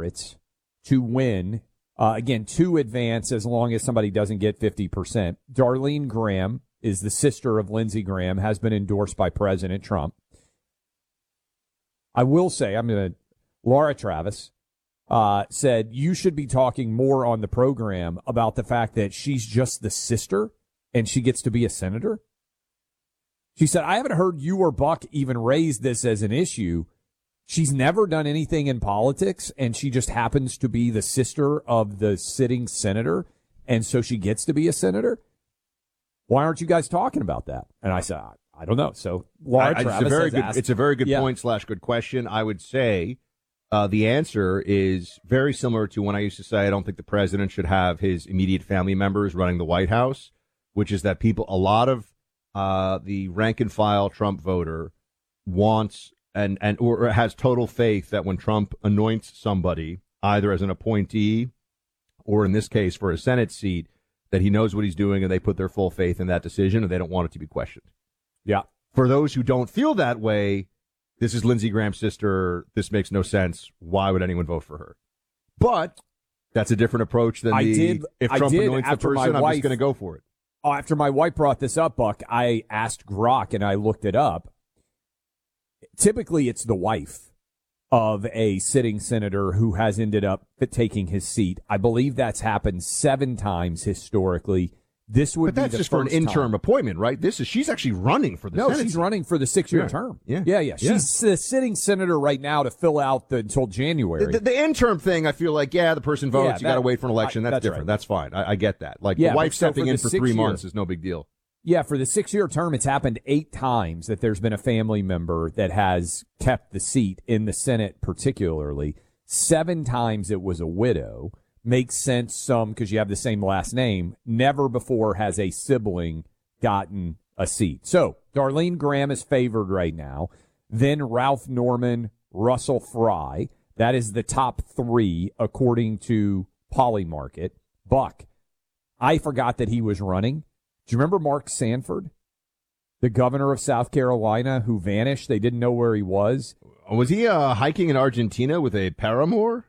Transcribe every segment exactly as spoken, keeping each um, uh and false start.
favorites to win. Uh, again, to advance as long as somebody doesn't get fifty percent. Darlene Graham is the sister of Lindsey Graham, has been endorsed by President Trump. I will say, I'm going to, Laura Travis uh, said, you should be talking more on the program about the fact that she's just the sister and she gets to be a senator. She said, I haven't heard you or Buck even raise this as an issue. She's never done anything in politics, and she just happens to be the sister of the sitting senator, and so she gets to be a senator. Why aren't you guys talking about that? And I said, I, I don't know. So Laura I, Travis it's a very has good. asked, it's a very good yeah. point slash good question. I would say uh, the answer is very similar to when I used to say I don't think the president should have his immediate family members running the White House, which is that people, a lot of uh, the rank and file Trump voter wants and and or has total faith that when Trump anoints somebody, either as an appointee or in this case for a Senate seat, that he knows what he's doing and they put their full faith in that decision and they don't want it to be questioned. Yeah. For those who don't feel that way, this is Lindsey Graham's sister. This makes no sense. Why would anyone vote for her? But that's a different approach than I the, did, if I Trump did anoints the after person, my I'm wife, just going to go for it. After my wife brought this up, Buck, I asked Grok and I looked it up. Typically, it's the wife of a sitting senator who has ended up taking his seat. I believe that's happened seven times historically. This would But that's be the just for an first interim time. appointment, right? This is she's actually running for the No, Senate she's seat. running for the six-year Yeah. term. Yeah. yeah, yeah. Yeah. She's the sitting senator right now to fill out the until January. The, the, the interim thing, I feel like, yeah, the person votes. Yeah, you got to that- wait for an election. I- That's, that's different. right. That's fine. I, I get that. Like Yeah, the wife but so stepping for in the for three six-year- months is no big deal. Yeah, for the six-year term, it's happened eight times that there's been a family member that has kept the seat in the Senate particularly. Seven times it was a widow. Makes sense some because you have the same last name. Never before has a sibling gotten a seat. So Darlene Graham is favored right now. Then Ralph Norman, Russell Fry. That is the top three according to Polymarket. Buck, I forgot that he was running. Do you remember Mark Sanford, the governor of South Carolina, who vanished? They didn't know where he was. Was he uh, hiking in Argentina with a paramour?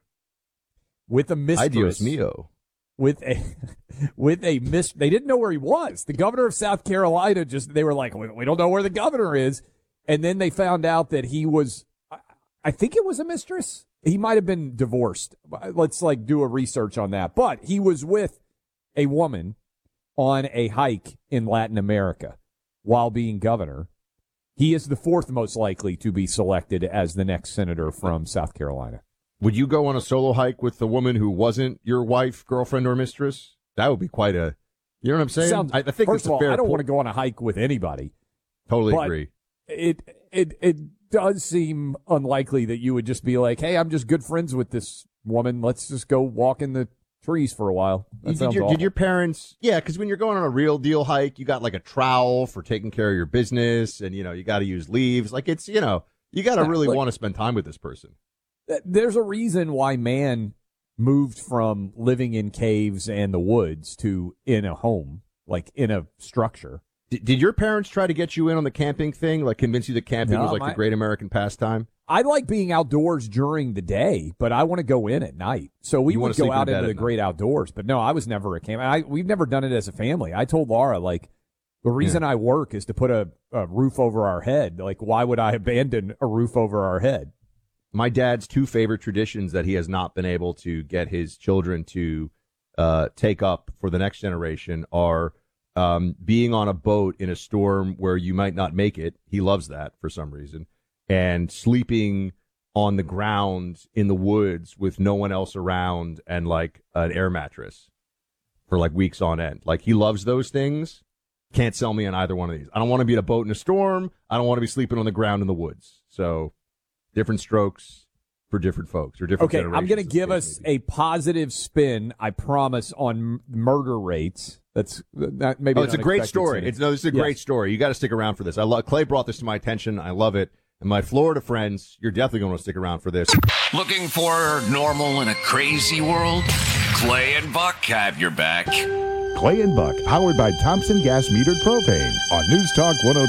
With a mistress. Ay, Dios mío. With a, with a miss. They didn't know where he was. The governor of South Carolina just, they were like, we, we don't know where the governor is. And then they found out that he was, I, I think it was a mistress. He might have been divorced. Let's like do a research on that. But he was with a woman on a hike in Latin America while being governor. He is the fourth most likely to be selected as the next senator from South Carolina. Would you go on a solo hike with the woman who wasn't your wife, girlfriend, or mistress? That would be quite a, you know what I'm saying? Sounds, I, I think first it's of a all, fair I don't po- want to go on a hike with anybody. Totally but agree. It it it does seem unlikely that you would just be like, hey, I'm just good friends with this woman. Let's just go walk in the trees for a while. That Did sounds your, awful. did your parents, yeah, because when you're going on a real deal hike, you got like a trowel for taking care of your business and, you know, you got to use leaves. Like it's, you know, you got to Yeah, really look- want to spend time with this person. There's a reason why man moved from living in caves and the woods to in a home, like in a structure. Did, did your parents try to get you in on the camping thing? Like convince you that camping No, was like my- the great American pastime? I like being outdoors during the day, but I want to go in at night. So we You wanna would sleep go in out bed into at the night. great outdoors. But no, I was never a camp. I, we've never done it as a family. I told Laura, like, the reason I work is to put a, a roof over our head. Like, why would I abandon a roof over our head? My dad's two favorite traditions that he has not been able to get his children to uh, take up for the next generation are um, being on a boat in a storm where you might not make it. He loves that for some reason. And sleeping on the ground in the woods with no one else around and like an air mattress for like weeks on end. Like he loves those things. Can't sell me on either one of these. I don't want to be in a boat in a storm. I don't want to be sleeping on the ground in the woods. So different strokes for different folks or different Okay, I'm generations. going to give us a positive spin, I promise, on m- murder rates. That's that maybe. Oh, an it's a great unexpected story. scene. It's no, this is a Yes. great story. You got to stick around for this. I love Clay brought this to my attention. I love it. And my Florida friends, you're definitely going to stick around for this. Looking for normal in a crazy world? Clay and Buck have your back. Clay and Buck, powered by Thompson Gas Metered Propane on News Talk ten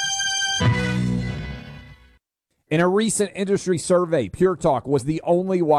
thirty-nine. In a recent industry survey, Pure Talk was the only